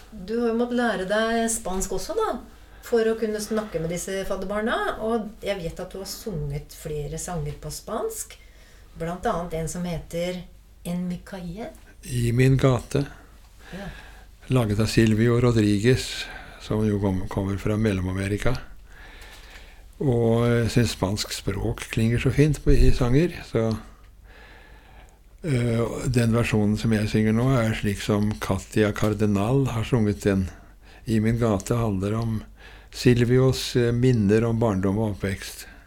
Du har jo måttet lære deg spansk også da, for å kunne snakke med disse fadderbarna. Og jeg vet at du har sunget flere sanger på spansk. Blant annet en som heter En mi calle. I min gate. Ja. Laget av Silvio Rodriguez, som jo kommer fra Mellom-Amerika. Og jeg synes spansk språk klinger så fint i sanger, så den versjonen som jeg synger nå er slik som Katia Cardenal har sunget den. I min gate handler om Silvios minner om barndom og oppvekst.